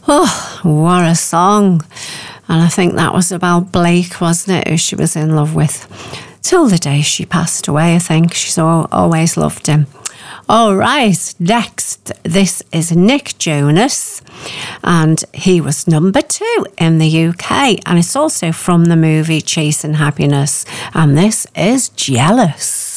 Oh, what a song. And I think that was about Blake, wasn't it, who she was in love with. Till the day she passed away, I think. She's always loved him. All right, next, this is Nick Jonas, and he was number 2 in the UK, and it's also from the movie Chasing Happiness, and this is Jealous.